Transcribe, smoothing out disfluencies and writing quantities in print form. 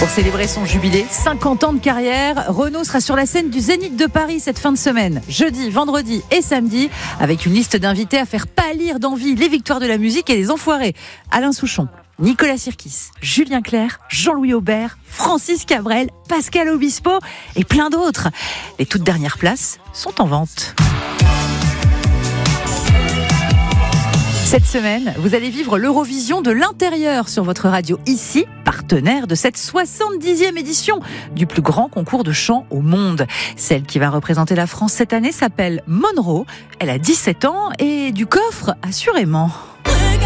Pour célébrer son jubilé, 50 ans de carrière, Renaud sera sur la scène du Zénith de Paris cette fin de semaine, jeudi, vendredi et samedi, avec une liste d'invités à faire pâlir d'envie les victoires de la musique et les enfoirés. Alain Souchon, Nicolas Sirkis, Julien Clerc, Jean-Louis Aubert, Francis Cabrel, Pascal Obispo et plein d'autres. Les toutes dernières places sont en vente. Cette semaine, vous allez vivre l'Eurovision de l'intérieur sur votre radio ici, partenaire de cette 70e édition du plus grand concours de chant au monde. Celle qui va représenter la France cette année s'appelle Monroe. Elle a 17 ans et du coffre, assurément.